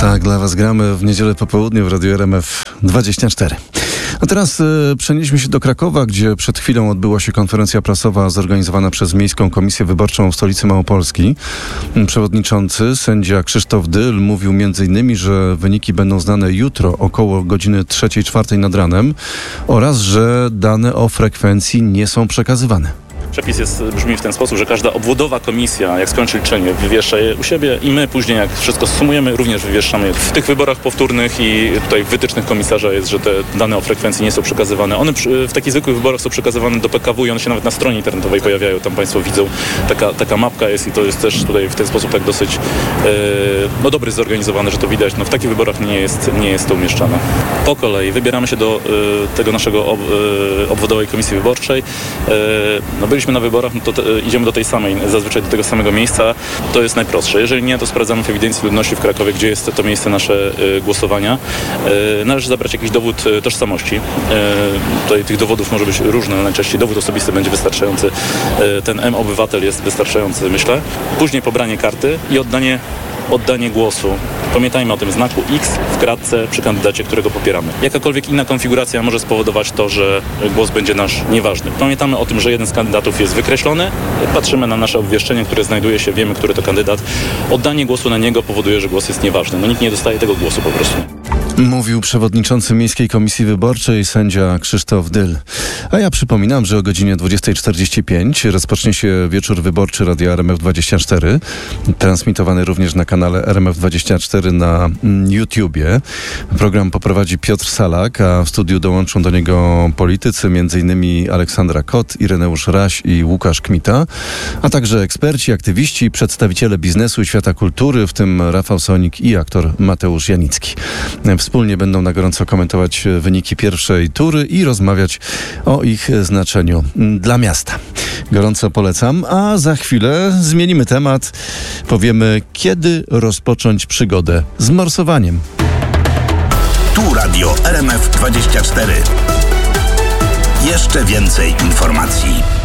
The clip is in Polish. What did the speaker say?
Tak, dla Was gramy w niedzielę po południu w Radiu RMF24. A teraz przenieśmy się do Krakowa, gdzie przed chwilą odbyła się konferencja prasowa zorganizowana przez Miejską Komisję Wyborczą w stolicy Małopolski. Przewodniczący, sędzia Krzysztof Dyl, mówił m.in., że wyniki będą znane jutro około godziny 3-4 nad ranem oraz, że dane o frekwencji nie są przekazywane. Przepis brzmi w ten sposób, że każda obwodowa komisja, jak skończy liczenie, wywiesza je u siebie i my później, jak wszystko sumujemy, również wywieszamy je. W tych wyborach powtórnych i tutaj w wytycznych komisarza jest, że te dane o frekwencji nie są przekazywane. One w takich zwykłych wyborach są przekazywane do PKW i one się nawet na stronie internetowej pojawiają. Tam Państwo widzą, taka mapka jest i to jest też tutaj w ten sposób tak dosyć dobry zorganizowane, że to widać. No, w takich wyborach nie jest to umieszczane. Po kolei wybieramy się do tego naszego obwodowej komisji wyborczej. Byliśmy na wyborach, no to idziemy do tej samej, zazwyczaj do tego samego miejsca. To jest najprostsze. Jeżeli nie, to sprawdzamy w ewidencji ludności w Krakowie, gdzie jest to miejsce nasze głosowania. Należy zabrać jakiś dowód tożsamości. Tutaj tych dowodów może być różne, ale najczęściej dowód osobisty będzie wystarczający. Ten M-Obywatel jest wystarczający, myślę. Później pobranie karty i oddanie głosu. Pamiętajmy o tym znaku X w kratce przy kandydacie, którego popieramy. Jakakolwiek inna konfiguracja może spowodować to, że głos będzie nasz nieważny. Pamiętamy o tym, że jeden z kandydatów jest wykreślony. Patrzymy na nasze obwieszczenie, które znajduje się, wiemy, który to kandydat. Oddanie głosu na niego powoduje, że głos jest nieważny. No nikt nie dostaje tego głosu po prostu. Mówił przewodniczący Miejskiej Komisji Wyborczej sędzia Krzysztof Dyl. A ja przypominam, że o godzinie 20:45 rozpocznie się wieczór wyborczy Radia RMF24, transmitowany również na kanale RMF24 na YouTubie. Program poprowadzi Piotr Salak, a w studiu dołączą do niego politycy, m.in. Aleksandra Kot, Ireneusz Raś i Łukasz Kmita, a także eksperci, aktywiści, przedstawiciele biznesu i świata kultury, w tym Rafał Sonik i aktor Mateusz Janicki. Wspólnie będą na gorąco komentować wyniki pierwszej tury i rozmawiać o ich znaczeniu dla miasta. Gorąco polecam, a za chwilę zmienimy temat. Powiemy, kiedy rozpocząć przygodę z morsowaniem. Tu Radio RMF24. Jeszcze więcej informacji.